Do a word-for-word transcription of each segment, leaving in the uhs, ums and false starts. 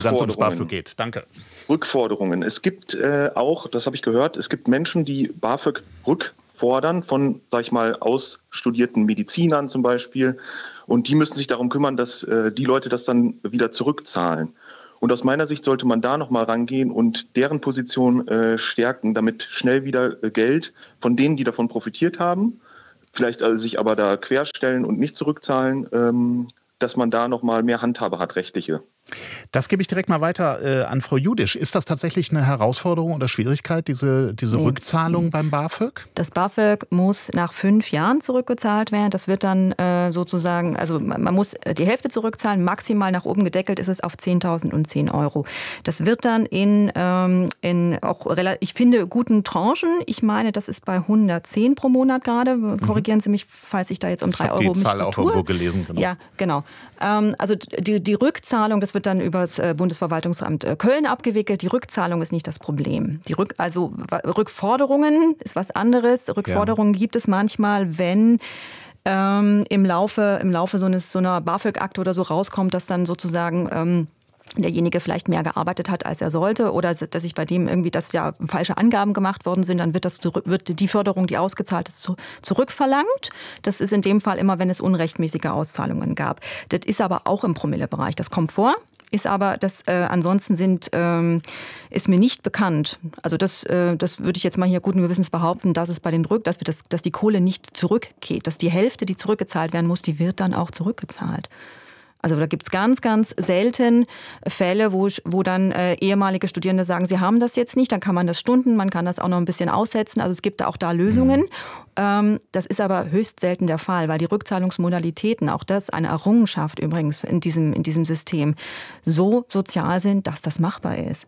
ganz ums BAföG geht. Danke. Rückforderungen. Es gibt äh, auch, das habe ich gehört, es gibt Menschen, die BAföG rückfordern von, sag ich mal, ausstudierten Medizinern zum Beispiel. Und die müssen sich darum kümmern, dass äh, die Leute das dann wieder zurückzahlen. Und aus meiner Sicht sollte man da nochmal rangehen und deren Position äh, stärken, damit schnell wieder äh, Geld von denen, die davon profitiert haben, vielleicht also sich aber da querstellen und nicht zurückzahlen, ähm, dass man da nochmal mehr Handhabe hat, rechtliche. Das gebe ich direkt mal weiter äh, an Frau Judisch. Ist das tatsächlich eine Herausforderung oder Schwierigkeit, diese, diese nee. Rückzahlung beim BAföG? Das BAföG muss nach fünf Jahren zurückgezahlt werden. Das wird dann äh, sozusagen, also man, man muss die Hälfte zurückzahlen, maximal nach oben gedeckelt ist es auf zehntausend und zehn Euro. Das wird dann in, ähm, in auch relativ, ich finde, guten Tranchen. Ich meine, das ist bei hundertzehn pro Monat gerade. Korrigieren Sie mich, falls ich da jetzt um ich drei Euro mich die Zahl auch irgendwo gelesen. Genau. Ja, genau. Ähm, also die, die Rückzahlung, das wird dann über das Bundesverwaltungsamt Köln abgewickelt. Die Rückzahlung ist nicht das Problem. Die Rück, also Rückforderungen ist was anderes. Rückforderungen ja. gibt es manchmal, wenn ähm, im Laufe, im Laufe so, eines, so einer BAföG-Akte oder so rauskommt, dass dann sozusagen ähm, derjenige vielleicht mehr gearbeitet hat, als er sollte, oder dass sich bei dem irgendwie, dass ja falsche Angaben gemacht worden sind, dann wird das wird die Förderung, die ausgezahlt ist, zurückverlangt. Das ist in dem Fall immer, wenn es unrechtmäßige Auszahlungen gab. Das ist aber auch im Promillebereich. Das kommt vor. Ist aber, das äh, ansonsten sind, ähm, ist mir nicht bekannt. Also das, äh, das würde ich jetzt mal hier guten Gewissens behaupten, dass es bei den Rück, dass wir das, dass die Kohle nicht zurückgeht, dass die Hälfte, die zurückgezahlt werden muss, die wird dann auch zurückgezahlt. Also da gibt es ganz, ganz selten Fälle, wo, wo dann äh, ehemalige Studierende sagen, sie haben das jetzt nicht, dann kann man das stunden, man kann das auch noch ein bisschen aussetzen. Also es gibt da auch da Lösungen. Mhm. Ähm, das ist aber höchst selten der Fall, weil die Rückzahlungsmodalitäten, auch das eine Errungenschaft übrigens in diesem, in diesem System, so sozial sind, dass das machbar ist.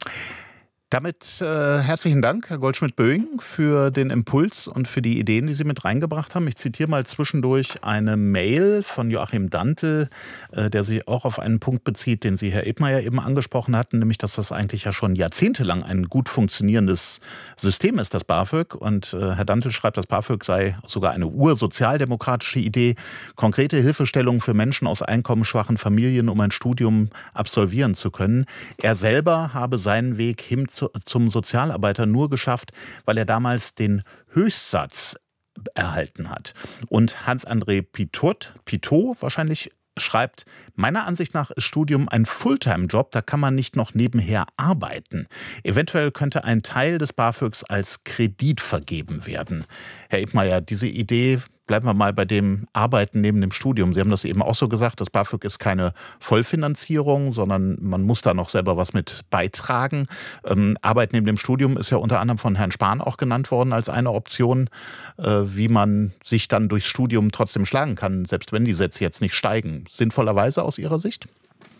Damit äh, herzlichen Dank, Herr Goldschmidt-Böing, für den Impuls und für die Ideen, die Sie mit reingebracht haben. Ich zitiere mal zwischendurch eine Mail von Joachim Dantl, äh, der sich auch auf einen Punkt bezieht, den Sie, Herr Ebmeier, eben angesprochen hatten, nämlich, dass das eigentlich ja schon jahrzehntelang ein gut funktionierendes System ist, das BAföG. Und äh, Herr Dantl schreibt, das BAföG sei sogar eine ursozialdemokratische Idee, konkrete Hilfestellung für Menschen aus einkommensschwachen Familien, um ein Studium absolvieren zu können. Er selber habe seinen Weg hin zum Sozialarbeiter nur geschafft, weil er damals den Höchstsatz erhalten hat. Und Hans-André Pitot, Pitot wahrscheinlich schreibt, meiner Ansicht nach ist Studium ein Fulltime-Job, da kann man nicht noch nebenher arbeiten. Eventuell könnte ein Teil des BAföGs als Kredit vergeben werden. Herr Ebmeier, diese Idee, bleiben wir mal bei dem Arbeiten neben dem Studium. Sie haben das eben auch so gesagt, das BAföG ist keine Vollfinanzierung, sondern man muss da noch selber was mit beitragen. Ähm, Arbeit neben dem Studium ist ja unter anderem von Herrn Spahn auch genannt worden als eine Option, äh, wie man sich dann durchs Studium trotzdem schlagen kann, selbst wenn die Sätze jetzt nicht steigen. Sinnvollerweise aus Ihrer Sicht?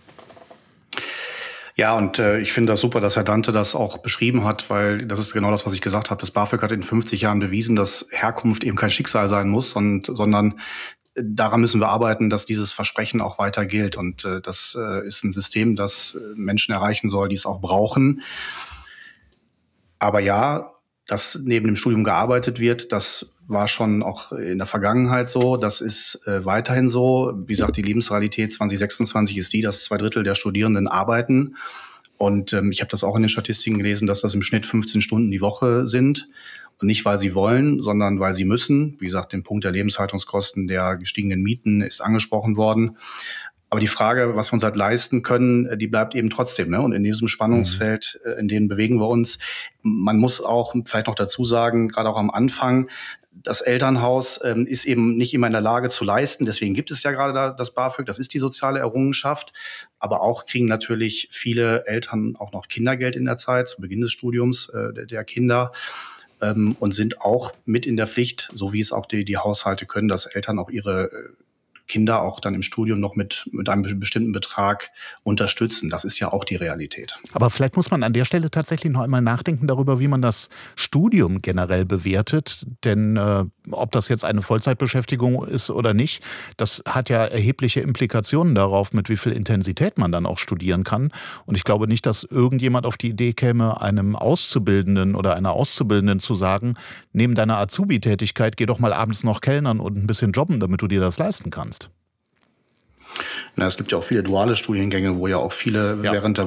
Ja, und äh, ich finde das super, dass Herr Dante das auch beschrieben hat, weil das ist genau das, was ich gesagt habe. Das BAföG hat in fünfzig Jahren bewiesen, dass Herkunft eben kein Schicksal sein muss, und, sondern daran müssen wir arbeiten, dass dieses Versprechen auch weiter gilt. Und äh, das äh, ist ein System, das Menschen erreichen soll, die es auch brauchen. Aber ja, dass neben dem Studium gearbeitet wird, das war schon auch in der Vergangenheit so. Das ist äh, weiterhin so. Wie gesagt, die Lebensrealität zwanzig sechsundzwanzig ist die, dass zwei Drittel der Studierenden arbeiten. Und ähm, ich habe das auch in den Statistiken gelesen, dass das im Schnitt fünfzehn Stunden die Woche sind. Und nicht, weil sie wollen, sondern weil sie müssen. Wie gesagt, den Punkt der Lebenshaltungskosten, der gestiegenen Mieten ist angesprochen worden. Aber die Frage, was wir uns halt leisten können, die bleibt eben trotzdem, ne? Und in diesem Spannungsfeld, in dem bewegen wir uns. Man muss auch vielleicht noch dazu sagen, gerade auch am Anfang, das Elternhaus ähm, ist eben nicht immer in der Lage zu leisten. Deswegen gibt es ja gerade da das BAföG. Das ist die soziale Errungenschaft. Aber auch kriegen natürlich viele Eltern auch noch Kindergeld in der Zeit, zu Beginn des Studiums äh, der, der Kinder. Ähm, und sind auch mit in der Pflicht, so wie es auch die, die Haushalte können, dass Eltern auch ihre äh, Kinder auch dann im Studium noch mit, mit einem bestimmten Betrag unterstützen. Das ist ja auch die Realität. Aber vielleicht muss man an der Stelle tatsächlich noch einmal nachdenken darüber, wie man das Studium generell bewertet. Denn äh, ob das jetzt eine Vollzeitbeschäftigung ist oder nicht, das hat ja erhebliche Implikationen darauf, mit wie viel Intensität man dann auch studieren kann. Und ich glaube nicht, dass irgendjemand auf die Idee käme, einem Auszubildenden oder einer Auszubildenden zu sagen, neben deiner Azubi-Tätigkeit geh doch mal abends noch kellnern und ein bisschen jobben, damit du dir das leisten kannst. Na, es gibt ja auch viele duale Studiengänge, wo ja auch viele ja. während der